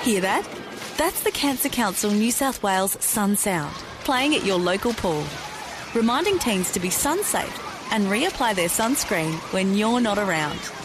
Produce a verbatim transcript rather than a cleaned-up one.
Hear that? That's the Cancer Council New South Wales Sun Sound, playing at your local pool, reminding teens to be sun safe and reapply their sunscreen when you're not around.